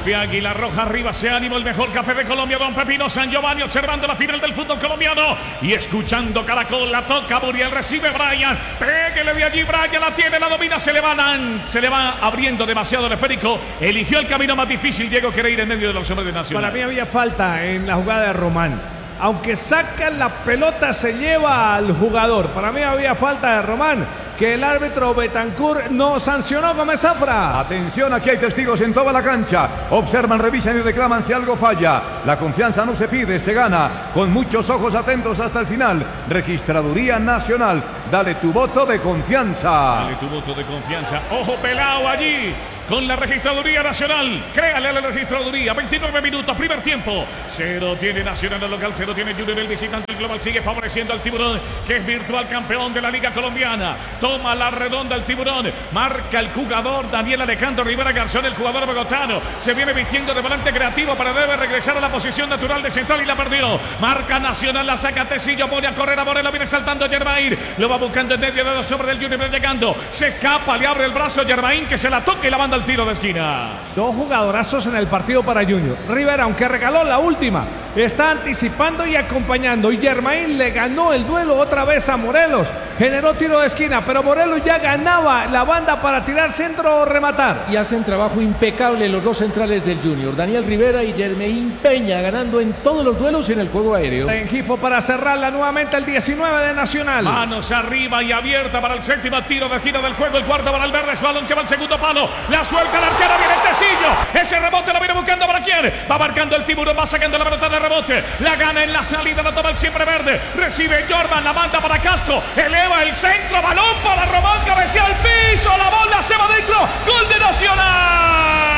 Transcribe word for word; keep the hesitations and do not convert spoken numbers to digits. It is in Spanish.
Café Águila Roja, arriba se ánimo, el mejor café de Colombia, Don Pepino San Giovanni, observando la final del fútbol colombiano y escuchando Caracol. La toca Muriel, recibe Brian, péguele de allí, Brian la tiene, la domina, se le van, se le va abriendo demasiado el esférico, eligió el camino más difícil, Diego quiere ir en medio de los hombres de Nacional. Para mí había falta en la jugada de Román. Aunque saca la pelota, se lleva al jugador. Para mí había falta de Román, que el árbitro Betancourt no sancionó. Gómez Zafra. Atención, aquí hay testigos en toda la cancha. Observan, revisan y reclaman si algo falla. La confianza no se pide, se gana. Con muchos ojos atentos hasta el final. Registraduría Nacional. Dale tu voto de confianza. Dale tu voto de confianza. Ojo pelado allí con la Registraduría Nacional. Créale a la Registraduría. veintinueve minutos, primer tiempo. Cero tiene Nacional el local, cero tiene Junior el visitante. El global sigue favoreciendo al Tiburón, que es virtual campeón de la Liga Colombiana. Toma la redonda el Tiburón. Marca el jugador Daniel Alejandro Rivera Garzón, el jugador bogotano. Se viene vistiendo de volante creativo, pero debe regresar a la posición natural de central y la perdió. Marca Nacional, la saca Tecillo, pone a correr a Morelo, viene saltando Yermain. Lo va buscando en medio de dos hombres del Junior, llegando. Se escapa, le abre el brazo Yermain, que se la toca y la manda al tiro de esquina. Dos jugadorazos en el partido para Junior. Rivera, aunque regaló la última, está anticipando y acompañando. Y Yermain le ganó el duelo otra vez a Morelos. Generó tiro de esquina, pero Morelos ya ganaba la banda para tirar centro o rematar. Y hacen trabajo impecable los dos centrales del Junior, Daniel Rivera y Yermain Peña, ganando en todos los duelos y en el juego aéreo. Rengifo para cerrarla nuevamente el diecinueve de Nacional. Manos arriba y abierta para el séptimo tiro de esquina del juego. El cuarto para el verde, es balón que va al segundo palo. La suelta el arquero, viene el Tecillo. Ese rebote lo viene buscando para quién. Va marcando el Tiburón, va sacando la pelota de rebote. La gana en la salida, la toma el siempre verde. Recibe Jordan, la manda para Casco. Eleva el centro, balón para Román, cabecea al piso. La bola se va dentro. Gol de Nacional.